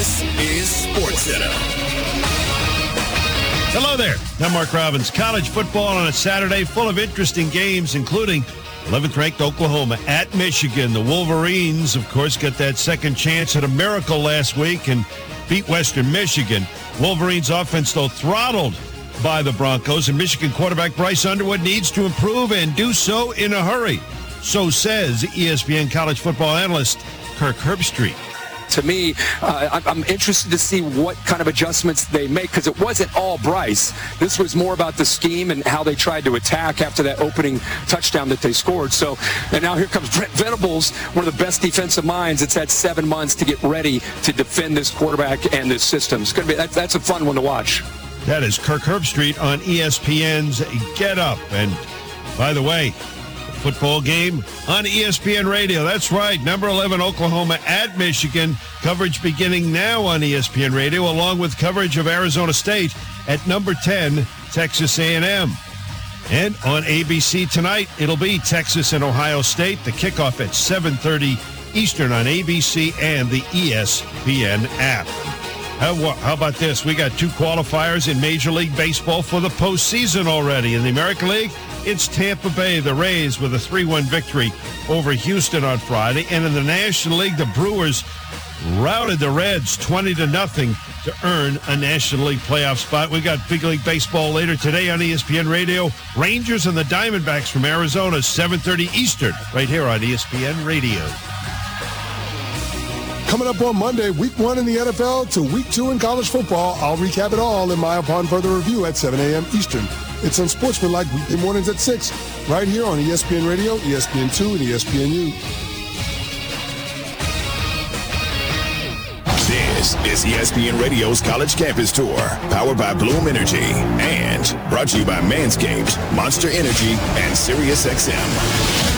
This is SportsCenter. Hello there. I'm Mark Robbins. College football on a Saturday full of interesting games, including 11th-ranked Oklahoma at Michigan. The Wolverines, of course, got that second chance at a miracle last week and beat Western Michigan. Wolverines offense, though, throttled by the Broncos, and Michigan quarterback Bryce Underwood needs to improve and do so in a hurry. So says ESPN college football analyst Kirk Herbstreit. To me, I'm interested to see what kind of adjustments they make, because it wasn't all Bryce. This was more about the scheme and how they tried to attack after that opening touchdown that they scored. So, and now here comes Brent Venables, one of the best defensive minds. It's had 7 months to get ready to defend this quarterback and this system. It's going to be that's a fun one to watch. That is Kirk Herbstreit on ESPN's Get Up. And by the way, football game on ESPN Radio. That's right. Number 11, Oklahoma at Michigan. Coverage beginning now on ESPN Radio, along with coverage of Arizona State at number 10, Texas A&M. And on ABC tonight, it'll be Texas and Ohio State. The kickoff at 7:30 Eastern on ABC and the ESPN app. How about this? We got 2 qualifiers in Major League Baseball for the postseason already. In the American League, it's Tampa Bay, the Rays, with a 3-1 victory over Houston on Friday. And in the National League, the Brewers routed the Reds 20-0 to earn a National League playoff spot. We got Big League Baseball later today on ESPN Radio. Rangers and the Diamondbacks from Arizona, 7:30 Eastern, right here on ESPN Radio. Coming up on Monday, week 1 in the NFL to week 2 in college football. I'll recap it all in my Upon Further Review at 7 a.m. Eastern. It's Unsportsmanlike weekday mornings at 6, right here on ESPN Radio, ESPN2, and ESPNU. This is ESPN Radio's College Campus Tour, powered by Bloom Energy, and brought to you by Manscaped, Monster Energy, and SiriusXM.